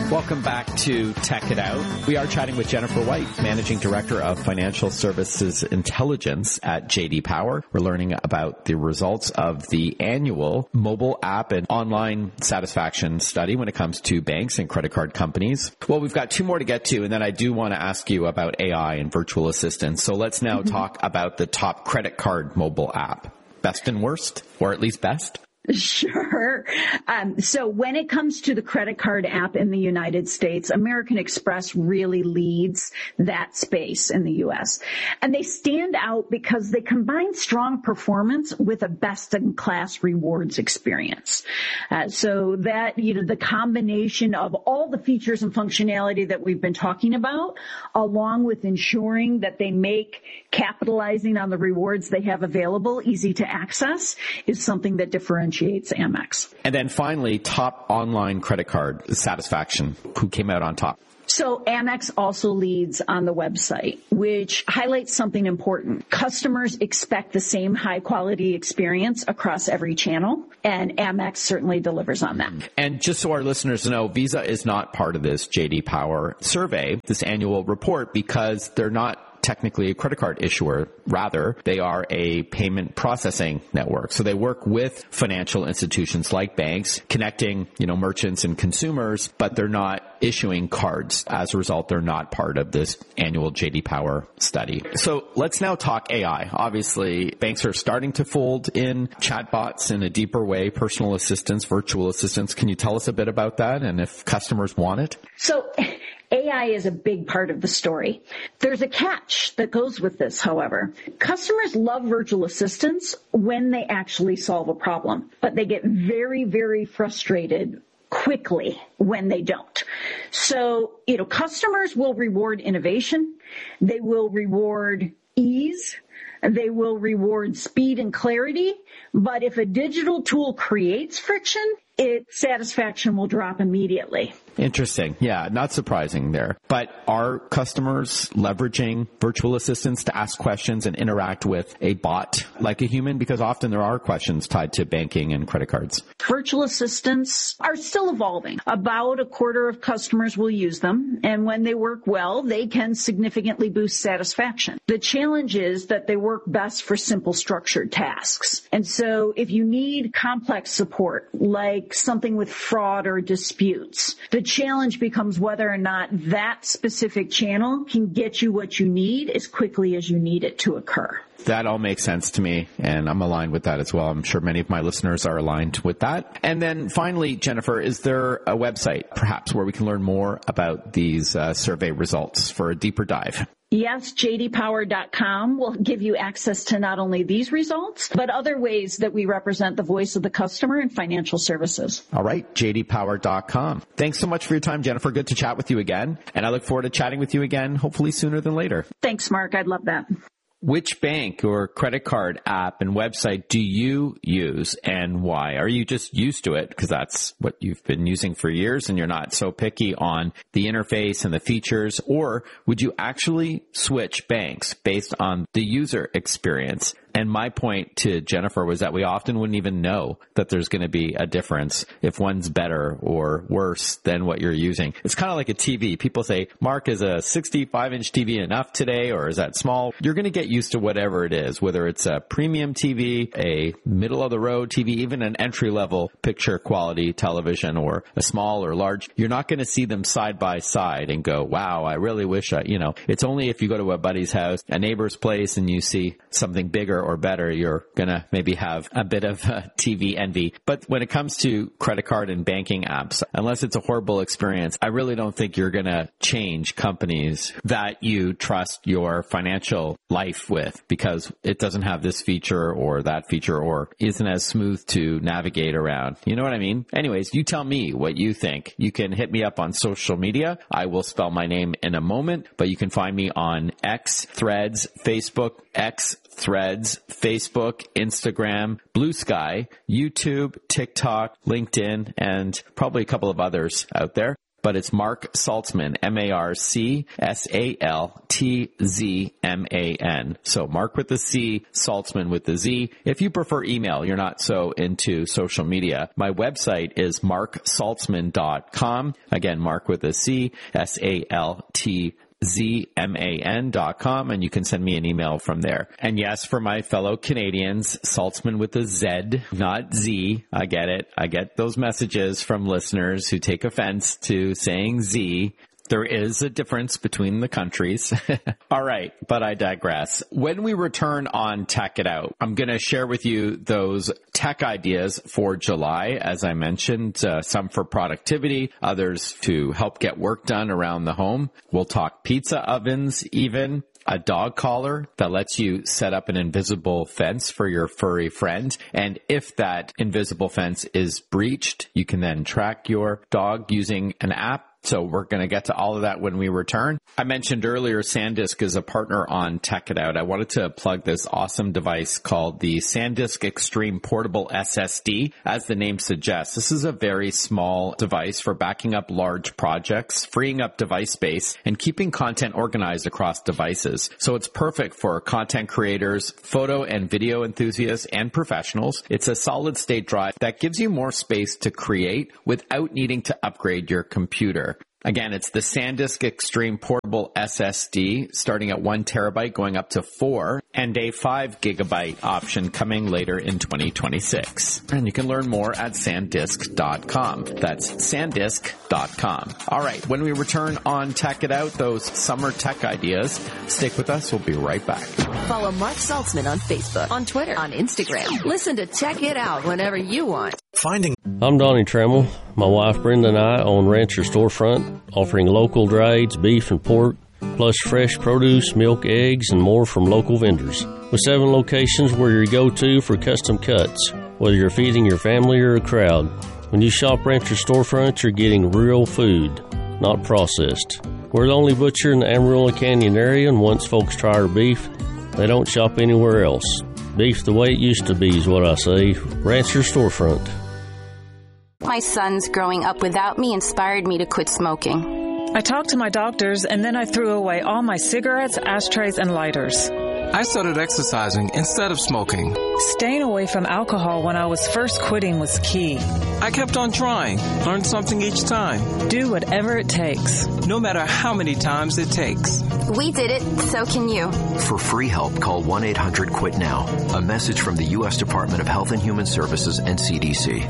Welcome back to Tech It Out. We are chatting with Jennifer White, Managing Director of Financial Services Intelligence at JD Power. We're learning about the results of the annual mobile app and online satisfaction study when it comes to banks and credit card companies. Well, we've got two more to get to, and then I do want to ask you about AI and virtual assistants. So let's now talk about the top credit card mobile app. Best and worst, or at least best? Sure. So when it comes to the credit card app in the United States, American Express really leads that space in the U.S. And they stand out because they combine strong performance with a best-in-class rewards experience. So that, the combination of all the features and functionality that we've been talking about, along with ensuring that they make capitalizing on the rewards they have available easy to access, is something that differentiates Amex. And then finally, top online credit card satisfaction. Who came out on top? So Amex also leads on the website, which highlights something important. Customers expect the same high quality experience across every channel, and Amex certainly delivers on that. And just so our listeners know, Visa is not part of this JD Power survey, this annual report, because they're not technically a credit card issuer. Rather, they are a payment processing network. So they work with financial institutions like banks, connecting, merchants and consumers, but they're not issuing cards. As a result, they're not part of this annual JD Power study. So let's now talk AI. Obviously, banks are starting to fold in chatbots in a deeper way, personal assistants, virtual assistants. Can you tell us a bit about that and if customers want it? So AI is a big part of the story. There's a catch that goes with this, however. Customers love virtual assistants when they actually solve a problem, but they get very, very frustrated quickly when they don't. So, customers will reward innovation. They will reward ease. They will reward speed and clarity. But if a digital tool creates friction, its satisfaction will drop immediately. Interesting. Yeah, not surprising there. But are customers leveraging virtual assistants to ask questions and interact with a bot like a human? Because often there are questions tied to banking and credit cards. Virtual assistants are still evolving. About a quarter of customers will use them, and when they work well, they can significantly boost satisfaction. The challenge is that they work best for simple structured tasks. And so if you need complex support, like something with fraud or disputes, the challenge becomes whether or not that specific channel can get you what you need as quickly as you need it to occur. That all makes sense to me, and I'm aligned with that as well. I'm sure many of my listeners are aligned with that. And then finally, Jennifer, is there a website perhaps where we can learn more about these survey results for a deeper dive? Yes, jdpower.com will give you access to not only these results, but other ways that we represent the voice of the customer in financial services. All right, jdpower.com. Thanks so much for your time, Jennifer. Good to chat with you again. And I look forward to chatting with you again, hopefully sooner than later. Thanks, Mark. I'd love that. Which bank or credit card app and website do you use and why? Are you just used to it because that's what you've been using for years and you're not so picky on the interface and the features? Or would you actually switch banks based on the user experience? And my point to Jennifer was that we often wouldn't even know that there's going to be a difference if one's better or worse than what you're using. It's kind of like a TV. People say, Mark, is a 65-inch TV enough today, or is that small? You're going to get used to whatever it is, whether it's a premium TV, a middle-of-the-road TV, even an entry-level picture quality television, or a small or large. You're not going to see them side by side and go, wow, I really wish it's only if you go to a buddy's house, a neighbor's place, and you see something bigger or better, you're going to maybe have a bit of TV envy. But when it comes to credit card and banking apps, unless it's a horrible experience, I really don't think you're going to change companies that you trust your financial life with because it doesn't have this feature or that feature or isn't as smooth to navigate around. You know what I mean? Anyways, you tell me what you think. You can hit me up on social media. I will spell my name in a moment, but you can find me on X, Threads, Facebook, X, Threads, Facebook, Instagram, Blue Sky, YouTube, TikTok, LinkedIn, and probably a couple of others out there. but it's Mark Saltzman, MarkSaltzman. So Mark with the C, Saltzman with the Z. If you prefer email, you're not so into social media, my website is marksaltzman.com. Again, Mark with a C, SaltzMan.com, and you can send me an email from there. And yes, for my fellow Canadians, Saltzman with a Z, not Z. I get it. I get those messages from listeners who take offense to saying Z. There is a difference between the countries. All right, but I digress. When we return on Tech It Out, I'm going to share with you those tech ideas for July. As I mentioned, some for productivity, others to help get work done around the home. We'll talk pizza ovens even. A dog collar that lets you set up an invisible fence for your furry friend. And if that invisible fence is breached, you can then track your dog using an app. So we're going to get to all of that when we return. I mentioned earlier SanDisk is a partner on Tech It Out. I wanted to plug this awesome device called the SanDisk Extreme Portable SSD. As the name suggests, this is a very small device for backing up large projects, freeing up device space, and keeping content organized across devices. So it's perfect for content creators, photo and video enthusiasts, and professionals. It's a solid-state drive that gives you more space to create without needing to upgrade your computer. Again, it's the SanDisk Extreme Portable SSD, starting at 1 terabyte, going up to 4, and a 5 gigabyte option coming later in 2026. And you can learn more at SanDisk.com. That's SanDisk.com. All right, when we return on Tech It Out, those summer tech ideas, stick with us. We'll be right back. Follow Mark Saltzman on Facebook, on Twitter, on Instagram. Listen to Tech It Out whenever you want. I'm Donnie Trammell. My wife Brenda and I own Rancher Storefront, offering local dried beef and pork, plus fresh produce, milk, eggs, and more from local vendors. With 7 locations, we're your go-to for custom cuts, whether you're feeding your family or a crowd. When you shop Rancher Storefront, you're getting real food, not processed. We're the only butcher in the Amarillo Canyon area, and once folks try our beef, they don't shop anywhere else. Beef the way it used to be is what I say. Rancher Storefront. My sons growing up without me inspired me to quit smoking. I talked to my doctors, and then I threw away all my cigarettes, ashtrays, and lighters. I started exercising instead of smoking. Staying away from alcohol when I was first quitting was key. I kept on trying, learned something each time. Do whatever it takes. No matter how many times it takes. We did it, so can you. For free help, call 1-800-QUIT-NOW. A message from the U.S. Department of Health and Human Services and CDC.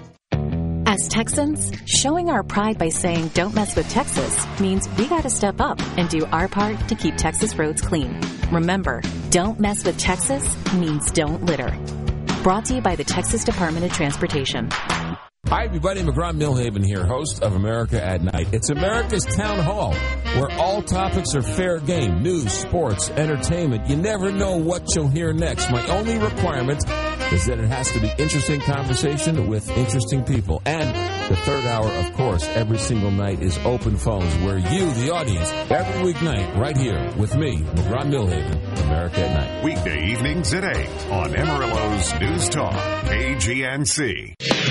As Texans, showing our pride by saying don't mess with Texas means we got to step up and do our part to keep Texas roads clean. Remember, don't mess with Texas means don't litter. Brought to you by the Texas Department of Transportation. Hi, everybody. McGraw-Milhaven here, host of America at Night. It's America's Town Hall, where all topics are fair game. News, sports, entertainment. You never know what you'll hear next. My only requirement is that it has to be interesting conversation with interesting people. And the third hour, of course, every single night is open phones, where you, the audience, every weeknight, right here with me, McGraw-Milhaven, America at Night. Weekday evenings at 8 on Amarillo's News Talk, KGNC.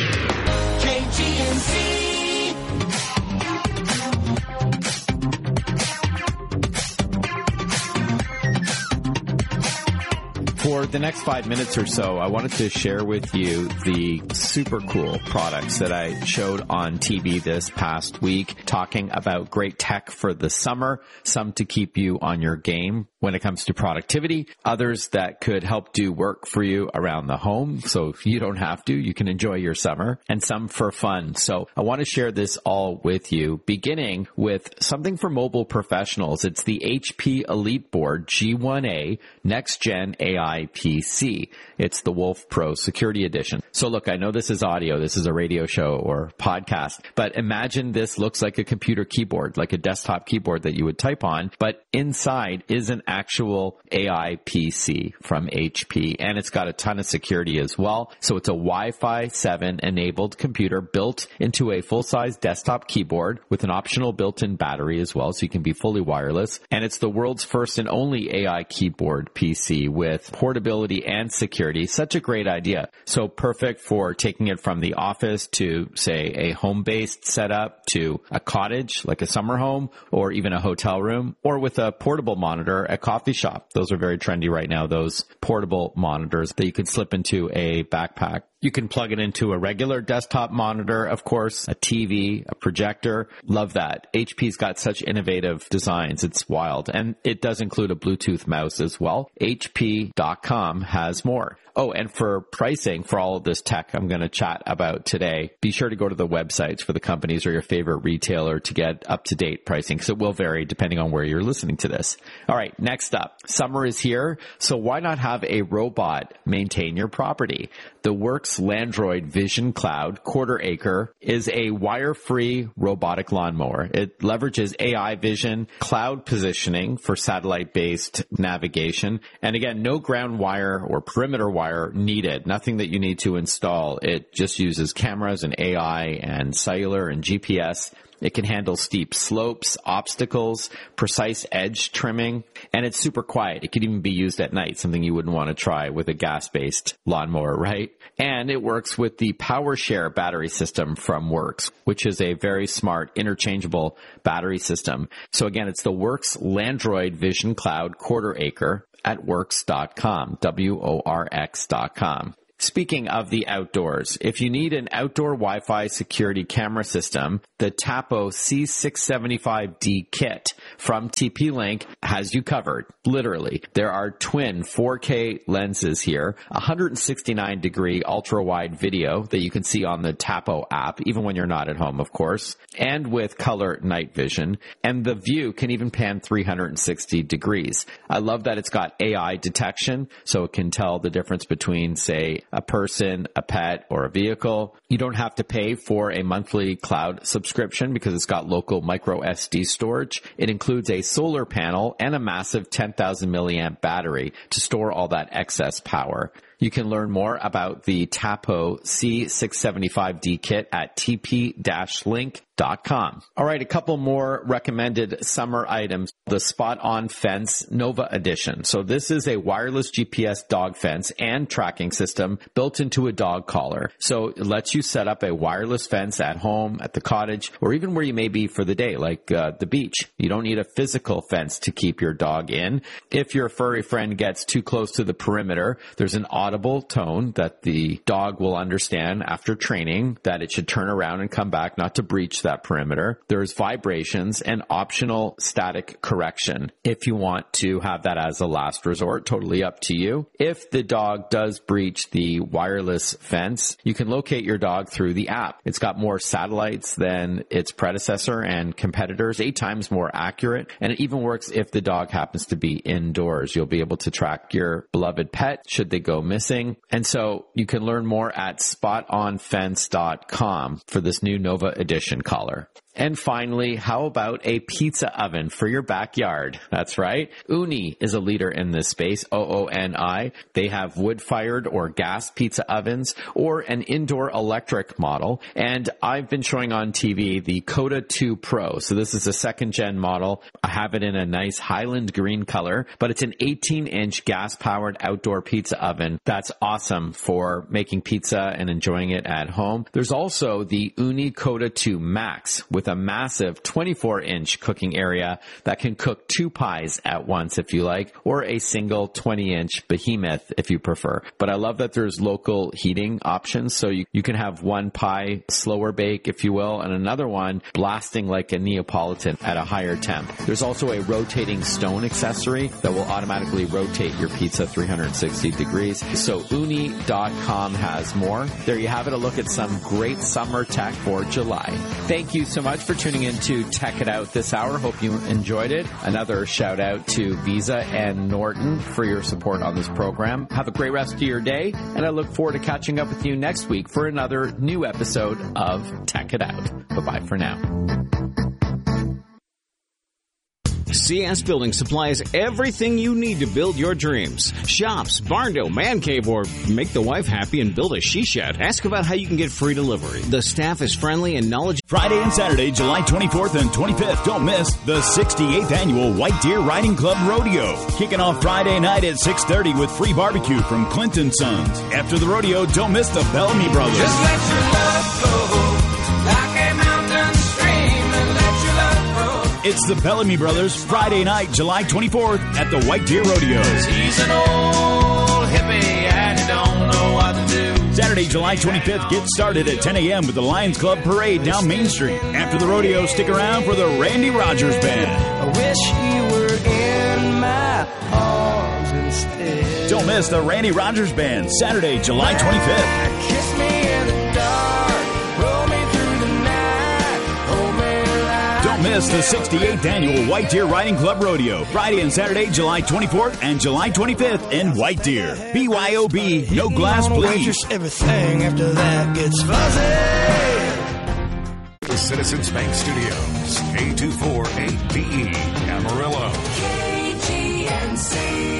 For the next 5 minutes or so, I wanted to share with you the super cool products that I showed on TV this past week, talking about great tech for the summer, some to keep you on your game when it comes to productivity, others that could help do work for you around the home so you don't have to, you can enjoy your summer, and some for fun. So I want to share this all with you, beginning with something for mobile professionals. It's the HP EliteBoard G1A Next Gen AI PC. It's the Wolf Pro Security Edition. So look, I know this is audio, this is a radio show or podcast, but imagine this looks like a computer keyboard, like a desktop keyboard that you would type on, but inside is an actual AI PC from HP, and it's got a ton of security as well. So it's a Wi-Fi 7 enabled computer built into a full-size desktop keyboard with an optional built-in battery as well, so you can be fully wireless. And it's the world's first and only AI keyboard PC with portability portability and security. Such a great idea. So perfect for taking it from the office to, say, a home-based setup, to a cottage, like a summer home, or even a hotel room, or with a portable monitor at coffee shop. Those are very trendy right now, those portable monitors that you could slip into a backpack. You can plug it into a regular desktop monitor, of course, a TV, a projector. Love that. HP's got such innovative designs. It's wild. And it does include a Bluetooth mouse as well. HP.com has more. Oh, and for pricing for all of this tech I'm going to chat about today, be sure to go to the websites for the companies or your favorite retailer to get up-to-date pricing, because it will vary depending on where you're listening to this. All right, next up, summer is here, so why not have a robot maintain your property? The Works Landroid Vision Cloud Quarter Acre is a wire-free robotic lawnmower. It leverages AI vision, cloud positioning for satellite-based navigation, and again, no ground wire or perimeter wire needed. Nothing that you need to install. It just uses cameras and AI and cellular and GPS. It can handle steep slopes, obstacles, precise edge trimming, and it's super quiet. It could even be used at night, something you wouldn't want to try with a gas-based lawnmower, right? And it works with the PowerShare battery system from Works, which is a very smart, interchangeable battery system. So again, it's the Works Landroid Vision Cloud Quarter Acre at works.com, WORX.com. Speaking of the outdoors, if you need an outdoor Wi-Fi security camera system, the Tapo C675D kit from TP-Link has you covered. Literally, there are twin 4K lenses here, 169-degree ultra-wide video that you can see on the Tapo app, even when you're not at home, of course, and with color night vision. And the view can even pan 360 degrees. I love that it's got AI detection, so it can tell the difference between, say, a person, a pet, or a vehicle. You don't have to pay for a monthly cloud subscription because it's got local micro SD storage. It includes a solar panel and a massive 10,000 milliamp battery to store all that excess power. You can learn more about the Tapo C675D kit at tp-link.com. All right, a couple more recommended summer items. The Spot On Fence Nova Edition. So this is a wireless GPS dog fence and tracking system built into a dog collar. So it lets you set up a wireless fence at home, at the cottage, or even where you may be for the day, like the beach. You don't need a physical fence to keep your dog in. If your furry friend gets too close to the perimeter, there's an audible tone that the dog will understand after training that it should turn around and come back, not to breach that perimeter. There's vibrations and optional static correction if you want to have that as a last resort. Totally up to you. If the dog does breach the wireless fence, you can locate your dog through the app. It's got more satellites than its predecessor and competitors, 8 times more accurate, and it even works if the dog happens to be indoors. You'll be able to track your beloved pet should they go missing. And so you can learn more at spotonfence.com for this new Nova Edition collar. And finally, how about a pizza oven for your backyard? That's right. Ooni is a leader in this space, OONI. They have wood-fired or gas pizza ovens or an indoor electric model. And I've been showing on TV the Coda 2 Pro. So this is a second-gen model. I have it in a nice Highland green color, but it's an 18-inch gas-powered outdoor pizza oven. That's awesome for making pizza and enjoying it at home. There's also the Ooni Coda 2 Max with a massive 24-inch cooking area that can cook 2 pies at once if you like, or a single 20-inch behemoth if you prefer. But I love that there's local heating options, so you can have one pie slower bake, if you will, and another one blasting like a Neapolitan at a higher temp. There's also a rotating stone accessory that will automatically rotate your pizza 360 degrees. So Ooni.com has more. There you have it, a look at some great summer tech for July. Thank you so much for tuning in to Tech It Out this hour. Hope you enjoyed it. Another shout out to Visa and Norton for your support on this program. Have a great rest of your day, and I look forward to catching up with you next week for another new episode of Tech It Out. Bye-bye for now. CS Building supplies everything you need to build your dreams. Shops, barn door, man cave, or make the wife happy and build a she-shed. Ask about how you can get free delivery. The staff is friendly and knowledgeable. Friday and Saturday, July 24th and 25th. Don't miss the 68th Annual White Deer Riding Club Rodeo. Kicking off Friday night at 6:30 with free barbecue from Clinton Sons. After the rodeo, don't miss the Bellamy Brothers. Just let your love flow like a mountain stream and let your love grow. It's the Bellamy Brothers Friday night, July 24th at the White Deer Rodeo. He's an old hippie and he don't know what to do. Saturday, July 25th, get started at 10 a.m. with the Lions Club Parade down Main Street. After the rodeo, stick around for the Randy Rogers Band. I wish he were in my arms instead. Don't miss the Randy Rogers Band, Saturday, July 25th. Kiss me in the dark, roll me through the night, hold me like. Don't miss the 68th Annual White Deer Riding Club Rodeo, Friday and Saturday, July 24th and July 25th in White Deer. BYOB, no glass, please. Everything after that gets fuzzy. The Citizens Bank Studios, K248BE, Amarillo. KGNC.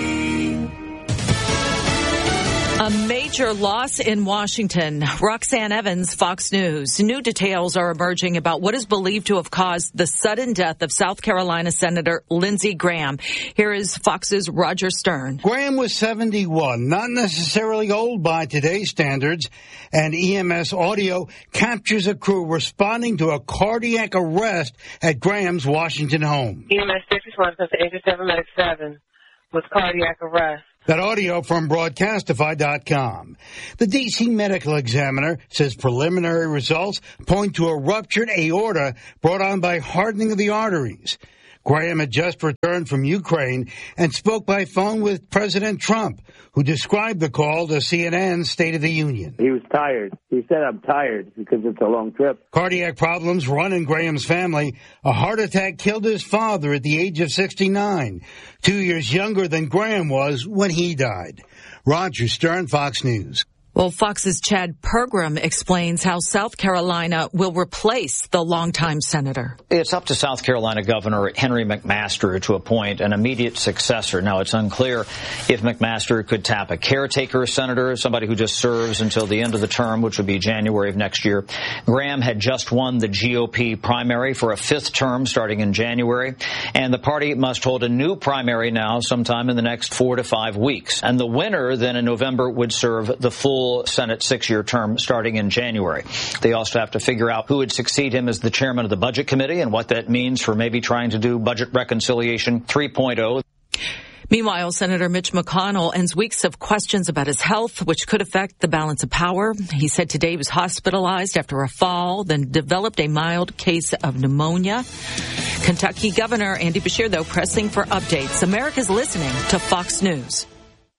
A major loss in Washington. Roxanne Evans, Fox News. New details are emerging about what is believed to have caused the sudden death of South Carolina Senator Lindsey Graham. Here is Fox's Roger Stern. Graham was 71, not necessarily old by today's standards, and EMS audio captures a crew responding to a cardiac arrest at Graham's Washington home. EMS 661 to 87 Medic 7 with cardiac arrest. That audio from Broadcastify.com. The D.C. medical examiner says preliminary results point to a ruptured aorta brought on by hardening of the arteries. Graham had just returned from Ukraine and spoke by phone with President Trump, who described the call to CNN's State of the Union. He was tired. He said, I'm tired because it's a long trip. Cardiac problems run in Graham's family. A heart attack killed his father at the age of 69, 2 years younger than Graham was when he died. Roger Stern, Fox News. Well, Fox's Chad Pergram explains how South Carolina will replace the longtime senator. It's up to South Carolina Governor Henry McMaster to appoint an immediate successor. Now, it's unclear if McMaster could tap a caretaker senator, somebody who just serves until the end of the term, which would be January of next year. Graham had just won the GOP primary for a fifth term starting in January, and the party must hold a new primary now sometime in the next 4 to 5 weeks. And the winner then in November would serve the full Senate 6-year term starting in January. They also have to figure out who would succeed him as the chairman of the Budget Committee and what that means for maybe trying to do budget reconciliation 3.0. Meanwhile, Senator Mitch McConnell ends weeks of questions about his health, which could affect the balance of power. He said today he was hospitalized after a fall, then developed a mild case of pneumonia. Kentucky Governor Andy Beshear, though, pressing for updates. America's listening to Fox News.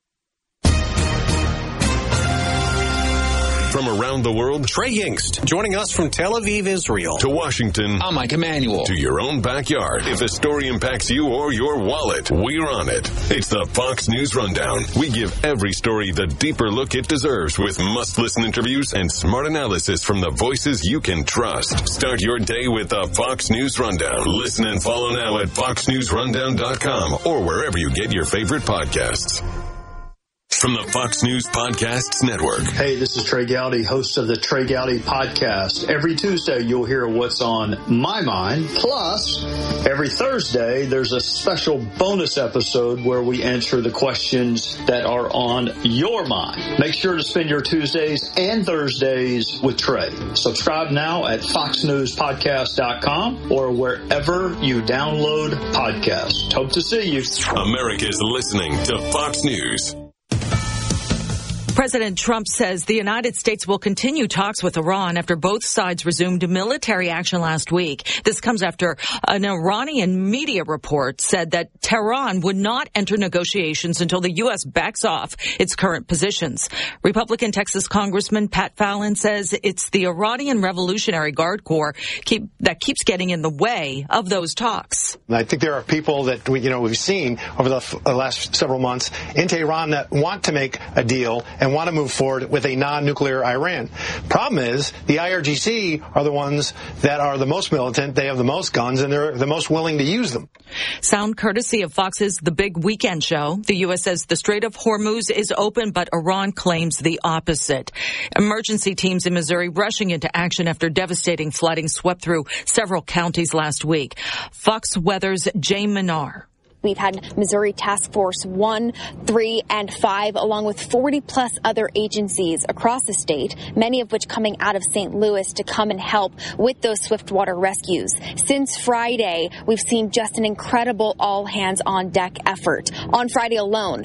From around the world, Trey Yingst, joining us from Tel Aviv, Israel. To Washington, I'm Mike Emanuel. To your own backyard. If a story impacts you or your wallet, we're on it. It's the Fox News Rundown. We give every story the deeper look it deserves with must-listen interviews and smart analysis from the voices you can trust. Start your day with the Fox News Rundown. Listen and follow now at foxnewsrundown.com or wherever you get your favorite podcasts. From the Fox News Podcasts Network. Hey, this is Trey Gowdy, host of the Trey Gowdy Podcast. Every Tuesday, you'll hear what's on my mind. Plus, every Thursday, there's a special bonus episode where we answer the questions that are on your mind. Make sure to spend your Tuesdays and Thursdays with Trey. Subscribe now at foxnewspodcast.com or wherever you download podcasts. Hope to see you. America's listening to Fox News. President Trump says the United States will continue talks with Iran after both sides resumed military action last week. This comes after an Iranian media report said that Tehran would not enter negotiations until the U.S. backs off its current positions. Republican Texas Congressman Pat Fallon says it's the Iranian Revolutionary Guard Corps that keeps getting in the way of those talks. I think there are people that we've seen over the last several months in Tehran that want to make a deal and and want to move forward with a non-nuclear Iran. Problem is, the IRGC are the ones that are the most militant. They have the most guns, and they're the most willing to use them. Sound courtesy of Fox's The Big Weekend Show. The U.S. says the Strait of Hormuz is open, but Iran claims the opposite. Emergency teams in Missouri rushing into action after devastating flooding swept through several counties last week. Fox Weather's Jay Minar. We've had Missouri Task Force 1, 3, and 5, along with 40-plus other agencies across the state, many of which coming out of St. Louis to come and help with those swiftwater rescues. Since Friday, we've seen just an incredible all-hands-on-deck effort. On Friday alone,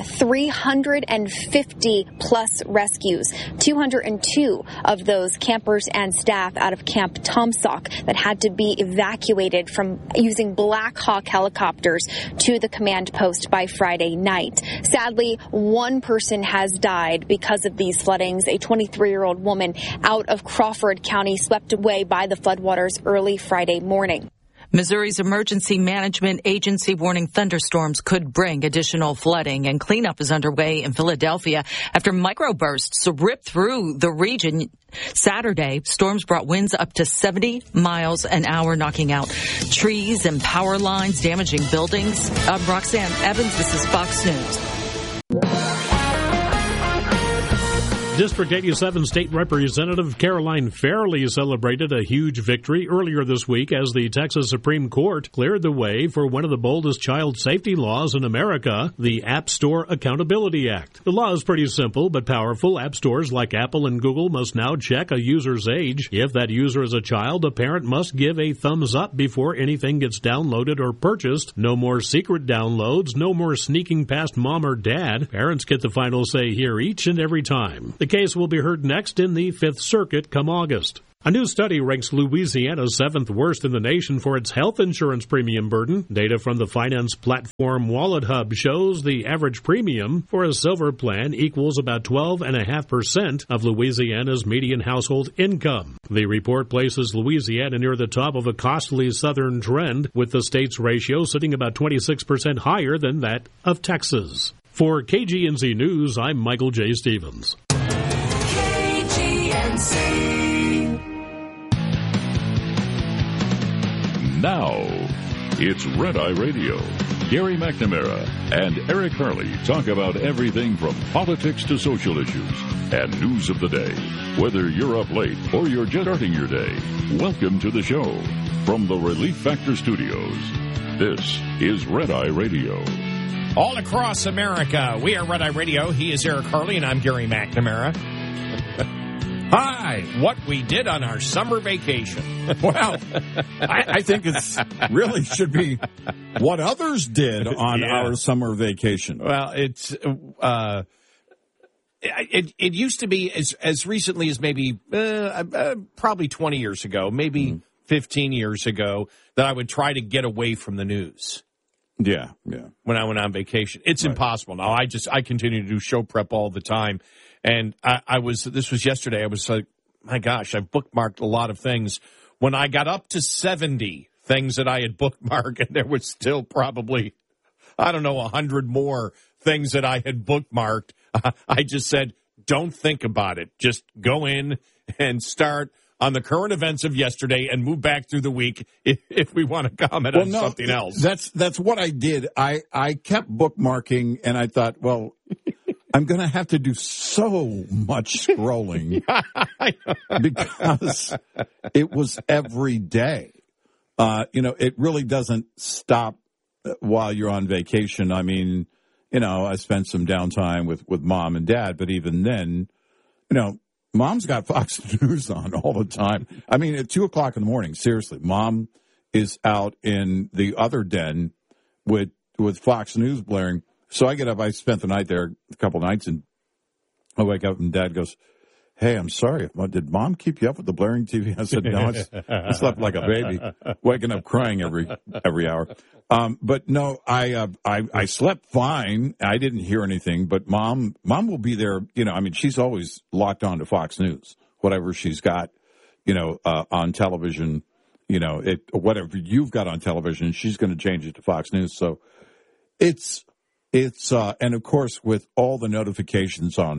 350-plus rescues, 202 of those campers and staff out of Camp Tomsock that had to be evacuated from using Black Hawk helicopters to the command post by Friday night. Sadly, one person has died because of these floodings. A 23-year-old woman out of Crawford County swept away by the floodwaters early Friday morning. Missouri's Emergency Management Agency warning thunderstorms could bring additional flooding, and cleanup is underway in Philadelphia after microbursts ripped through the region. Saturday, storms brought winds up to 70 miles an hour, knocking out trees and power lines, damaging buildings. I'm Roxanne Evans. This is Fox News. District 87 State Representative Caroline Fairley celebrated a huge victory earlier this week as the Texas Supreme Court cleared the way for one of the boldest child safety laws in America, the App Store Accountability Act. The law is pretty simple but powerful. App stores like Apple and Google must now check a user's age. If that user is a child, a parent must give a thumbs up before anything gets downloaded or purchased. No more secret downloads, no more sneaking past mom or dad. Parents get the final say here each and every time. The case will be heard next in the Fifth Circuit come August. A new study ranks Louisiana 7th worst in the nation for its health insurance premium burden. Data from the finance platform WalletHub shows the average premium for a silver plan equals about 12.5% of Louisiana's median household income. The report places Louisiana near the top of a costly southern trend, with the state's ratio sitting about 26% higher than that of Texas. For KGNZ News, I'm Michael J. Stevens. Now, it's Red Eye Radio. Gary McNamara and Eric Harley talk about everything from politics to social issues and news of the day. Whether you're up late or you're just starting your day, welcome to the show. From the Relief Factor Studios, this is Red Eye Radio. All across America, we are Red Eye Radio. He is Eric Harley, and I'm Gary McNamara. Hi, what we did on our summer vacation. Well, I think it's really should be what others did on our summer vacation. Well, it's it used to be as recently as maybe probably 20 years ago, maybe 15 years ago, that I would try to get away from the news. Yeah. When I went on vacation, it's impossible now. I continue to do show prep all the time. And this was yesterday. I was like, my gosh, I've bookmarked a lot of things. When I got up to 70 things that I had bookmarked, and there was still probably, 100 more things that I had bookmarked, I just said, don't think about it. Just go in and start on the current events of yesterday and move back through the week if we want to comment on something else. That's what I did. I kept bookmarking, and I thought, well, I'm going to have to do so much scrolling because it was every day. It really doesn't stop while you're on vacation. I mean, I spent some downtime with mom and dad, but even then, mom's got Fox News on all the time. I mean, at 2 o'clock in the morning, seriously, mom is out in the other den with Fox News blaring. So I get up. I spent the night there a couple nights, and I wake up, and Dad goes, "Hey, I'm sorry. Did Mom keep you up with the blaring TV?" I said, "No, I slept like a baby, waking up crying every hour." But no, I slept fine. I didn't hear anything. But Mom will be there. She's always locked on to Fox News, whatever she's got, on television. Whatever you've got on television, she's going to change it to Fox News. So it's and of course with all the notifications on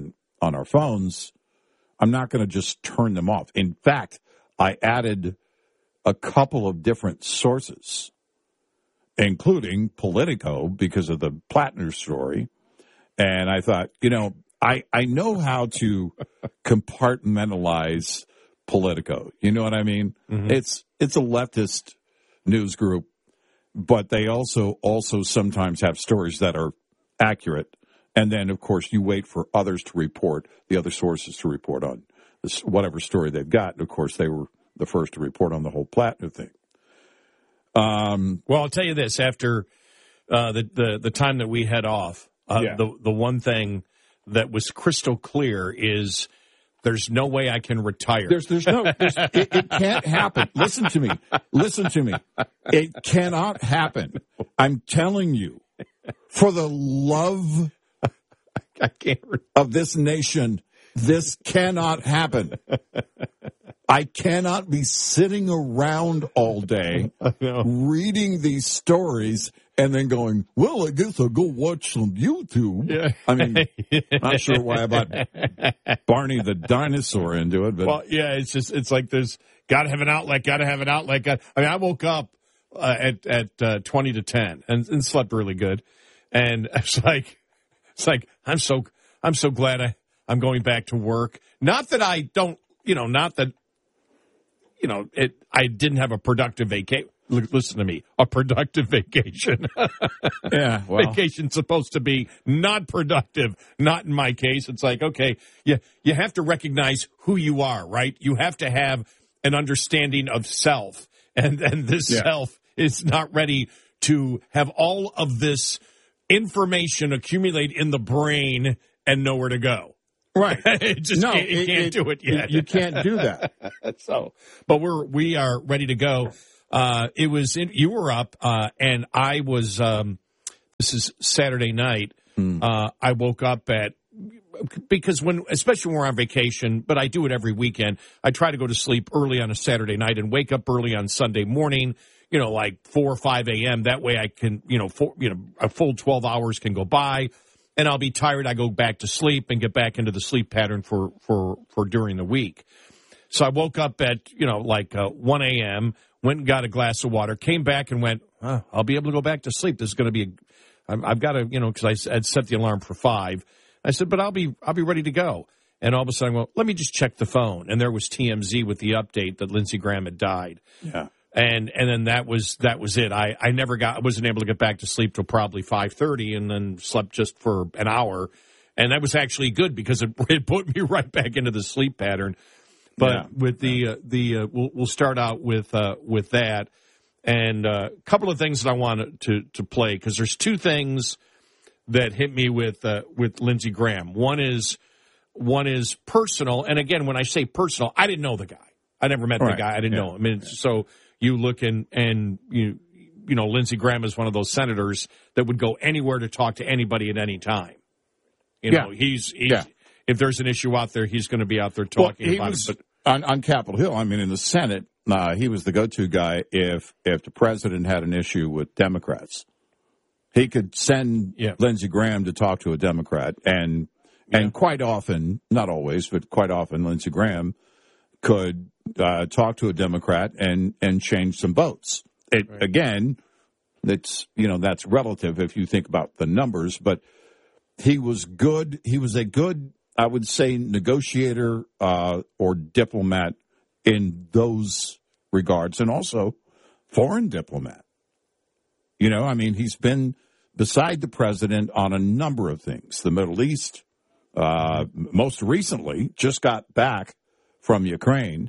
our phones, I'm not going to just turn them off. In fact, I added a couple of different sources, including Politico, because of the Plattner story. And I thought, I know how to compartmentalize Politico. You know what I mean? Mm-hmm. It's a leftist news group, but they also sometimes have stories that are accurate. And then, of course, you wait for others to report, the other sources to report on this, whatever story they've got. And, of course, they were the first to report on the whole Plattner thing. Well, I'll tell you this. After the time that we head off, the one thing that was crystal clear is there's no way I can retire. It can't happen. Listen to me. It cannot happen. I'm telling you, for the love of this nation, this cannot happen. I cannot be sitting around all day reading these stories and then going, well, I guess I'll go watch some YouTube. Yeah. I mean, not sure why I brought Barney the dinosaur into it. But well, yeah, it's like there's got to have an outlet, I mean, I woke up at 20 to 10 and slept really good. And it's like I'm so glad I'm going back to work. Not that I don't, I didn't have a productive vacation. Listen to me, a productive vacation. Yeah, well. Vacation's supposed to be not productive. Not in my case. It's like, okay, you have to recognize who you are, right? You have to have an understanding of self. And this self is not ready to have all of this information accumulate in the brain and nowhere to go. Right. It can't do it yet. You can't do that. But we are ready to go. You were up, and I was, this is Saturday night. I woke up because especially when we're on vacation, but I do it every weekend. I try to go to sleep early on a Saturday night and wake up early on Sunday morning, like 4 or 5 a.m. That way I can, a full 12 hours can go by. And I'll be tired. I go back to sleep and get back into the sleep pattern for during the week. So I woke up at, 1 a.m., went and got a glass of water, came back and went, I'll be able to go back to sleep. This is going to be I've got to, because I had set the alarm for 5. I said, but I'll be ready to go. And all of a sudden, well, let me just check the phone. And there was TMZ with the update that Lindsey Graham had died. Yeah. And then that was it. I wasn't able to get back to sleep till probably 5:30, and then slept just for an hour, and that was actually good because it put me right back into the sleep pattern. But with we'll start out with that, and a couple of things that I wanted to play, because there's two things that hit me with Lindsey Graham. One is personal, and again, when I say personal, I didn't know the guy. I never met the guy. I didn't know him. I mean, so you look and Lindsey Graham is one of those senators that would go anywhere to talk to anybody at any time. He's if there's an issue out there, he's going to be out there talking about it. But on Capitol Hill, I mean, in the Senate, he was the go-to guy if the president had an issue with Democrats. He could send Lindsey Graham to talk to a Democrat, and quite often, not always, but quite often, Lindsey Graham could talk to a Democrat and change some votes. Again, that's relative if you think about the numbers, but he was good. He was a good, I would say, negotiator or diplomat in those regards, and also foreign diplomat. He's been beside the president on a number of things. The Middle East, most recently, just got back from Ukraine,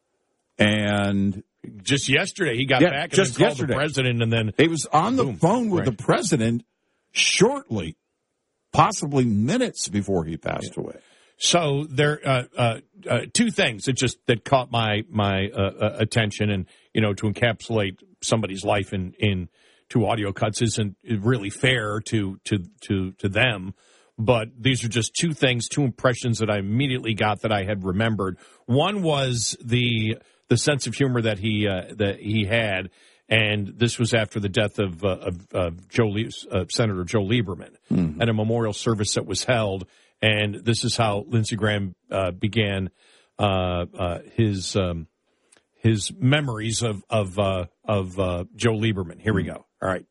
and just yesterday he got back and just then called the president, and then he was on the phone with the president shortly, possibly minutes before he passed away. So there two things that caught my attention, and to encapsulate somebody's life in 2 audio cuts isn't really fair to them. But these are just 2 impressions that I immediately got that I had remembered. One was the sense of humor that he had, and this was after the death of Senator Joe Lieberman, at a memorial service that was held. And this is how Lindsey Graham began his memories of Joe Lieberman. Here we go. All right.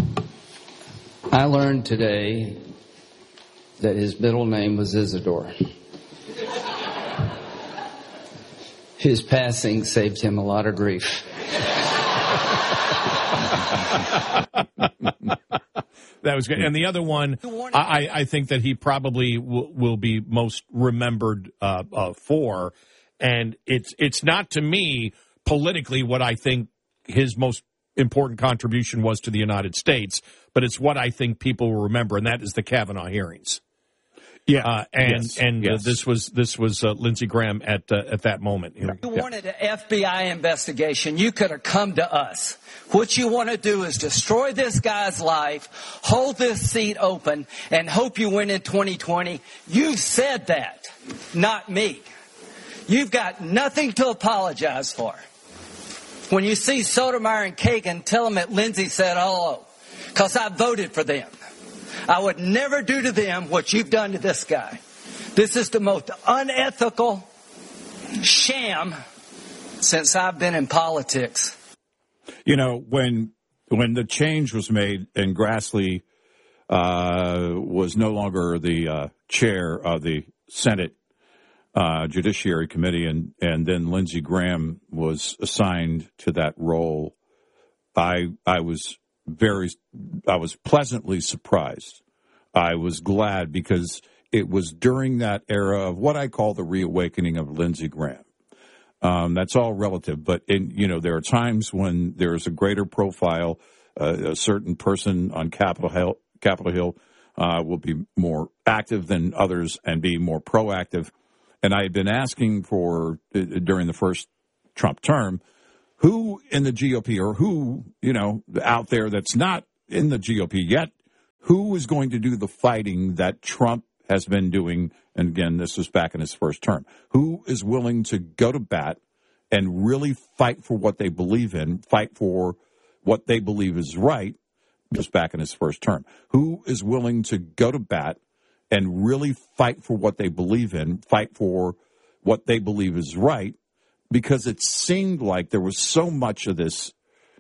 I learned today that his middle name was Isidore. His passing saved him a lot of grief. That was good. And the other one, I think that he probably will be most remembered for. And it's not, to me, politically what I think his most important contribution was to the United States, but it's what I think people will remember, and that is the Kavanaugh hearings. Yeah, This was Lindsey Graham at that moment. You wanted an FBI investigation. You could have come to us. What you want to do is destroy this guy's life, hold this seat open, and hope you win in 2020. You said that, not me. You've got nothing to apologize for. When you see Sotomayor and Kagan, tell them that Lindsey said hello, because I voted for them. I would never do to them what you've done to this guy. This is the most unethical sham since I've been in politics. You know, when the change was made and Grassley was no longer the chair of the Senate Judiciary Committee, and then Lindsey Graham was assigned to that role, I was pleasantly surprised. I was glad because it was during that era of what I call the reawakening of Lindsey Graham. That's all relative, but there are times when there's a greater profile. A certain person on Capitol Hill will be more active than others and be more proactive. And I had been asking for during the first Trump term, who in the GOP or who, out there that's not in the GOP yet, who is going to do the fighting that Trump has been doing? And again, this was back in his first term. Who is willing to go to bat and really fight for what they believe in, fight for what they believe is right? Just back in his first term. Who is willing to go to bat and really fight for what they believe in, fight for what they believe is right? Because it seemed like there was so much of this